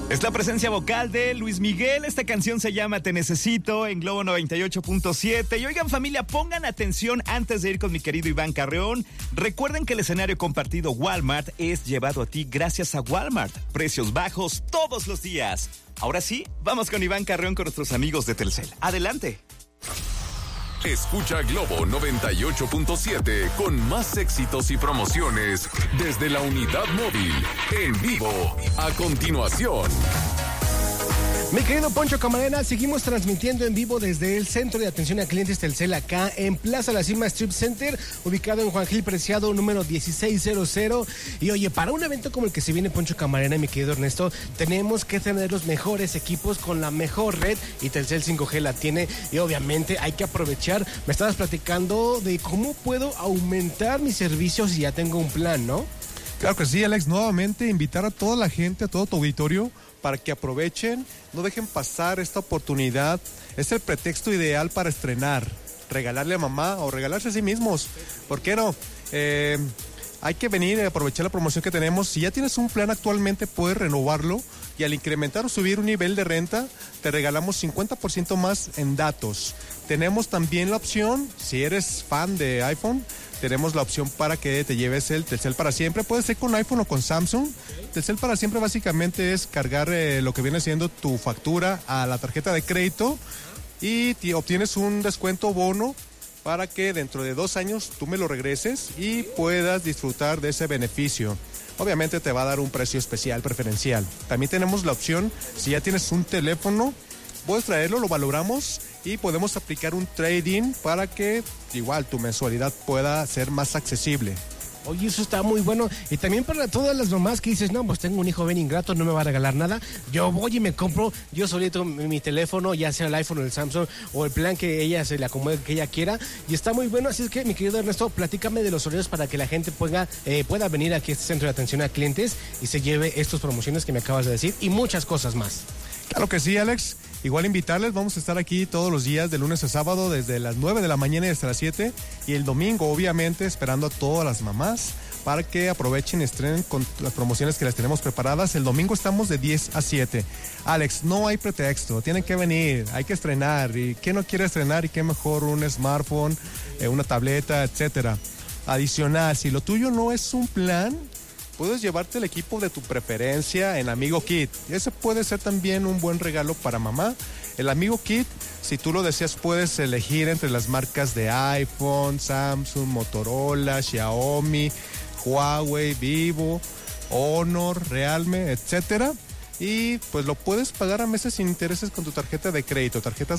Es la presencia vocal de Luis Miguel. Esta canción se llama Te Necesito en Globo 98.7. Y oigan, familia, pongan atención antes de ir con mi querido Iván Carreón. Recuerden que el escenario compartido Walmart es llevado a ti gracias a Walmart. Precios bajos todos los días. Ahora sí, vamos con Iván Carreón con nuestros amigos de Telcel. Adelante. Escucha Globo 98.7 con más éxitos y promociones desde la unidad móvil, en vivo, a continuación. Mi querido Poncho Camarena, seguimos transmitiendo en vivo desde el Centro de Atención a Clientes Telcel acá en Plaza La Cima Strip Center, ubicado en Juan Gil Preciado, número 1600. Y oye, para un evento como el que se viene, Poncho Camarena, mi querido Ernesto, tenemos que tener los mejores equipos con la mejor red, y Telcel 5G la tiene, y obviamente hay que aprovechar. Me estabas platicando de cómo puedo aumentar mis servicios si ya tengo un plan, ¿no? Claro que sí, Alex. Nuevamente invitar a toda la gente, a todo tu auditorio, para que aprovechen, no dejen pasar esta oportunidad. Es el pretexto ideal para estrenar, regalarle a mamá o regalarse a sí mismos. ¿Por qué no? Hay que venir a aprovechar la promoción que tenemos. Si ya tienes un plan actualmente, puedes renovarlo, y al incrementar o subir un nivel de renta, te regalamos 50% más en datos. Tenemos también la opción, si eres fan de iPhone, tenemos la opción para que te lleves el Telcel para siempre. Puede ser con iPhone o con Samsung. Telcel para siempre básicamente es cargar lo que viene siendo tu factura a la tarjeta de crédito, y obtienes un descuento bono para que dentro de 2 años tú me lo regreses y puedas disfrutar de ese beneficio. Obviamente te va a dar un precio especial, preferencial. También tenemos la opción, si ya tienes un teléfono, puedes traerlo, lo valoramos y podemos aplicar un trade-in para que igual tu mensualidad pueda ser más accesible. Oye, eso está muy bueno. Y también para todas las mamás que dices, no, pues tengo un hijo bien ingrato, no me va a regalar nada. Yo voy y me compro yo solito mi teléfono, ya sea el iPhone o el Samsung, o el plan que ella se le acomode, que ella quiera. Y está muy bueno. Así es que, mi querido Ernesto, platícame de los horarios para que la gente pueda venir aquí a este Centro de Atención a Clientes y se lleve estas promociones que me acabas de decir y muchas cosas más. Claro que sí, Alex. Igual invitarles, vamos a estar aquí todos los días de lunes a sábado desde las 9 de la mañana y hasta las 7, y el domingo obviamente esperando a todas las mamás para que aprovechen y estrenen con las promociones que les tenemos preparadas. El domingo estamos de 10 a 7. Alex, no hay pretexto, tienen que venir, hay que estrenar. ¿Y quién no quiere estrenar? Y qué mejor un smartphone, una tableta, etcétera. Adicional, si lo tuyo no es un plan, puedes llevarte el equipo de tu preferencia en Amigo Kit. Ese puede ser también un buen regalo para mamá. El Amigo Kit, si tú lo deseas, puedes elegir entre las marcas de iPhone, Samsung, Motorola, Xiaomi, Huawei, Vivo, Honor, Realme, etcétera. Y pues lo puedes pagar a meses sin intereses con tu tarjeta de crédito, tarjetas